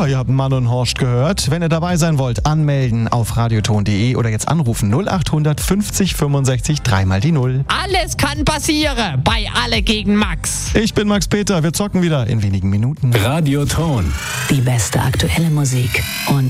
Ja, ihr habt Mann und Horst gehört. Wenn ihr dabei sein wollt, anmelden auf radioton.de oder jetzt anrufen 0800 50 65 3 mal die 0. Alles kann passieren bei Alle gegen Max. Ich bin Max Peter, wir zocken wieder in wenigen Minuten. Radioton. Die beste aktuelle Musik und